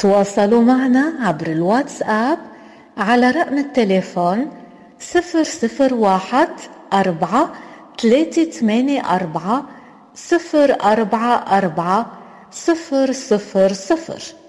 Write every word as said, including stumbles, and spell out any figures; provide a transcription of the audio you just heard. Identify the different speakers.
Speaker 1: تواصلوا معنا عبر الواتساب على رقم التليفون صفر صفر واحد أربعة ثلاثة ثمانية أربعة صفر أربعة أربعة صفر صفر صفر.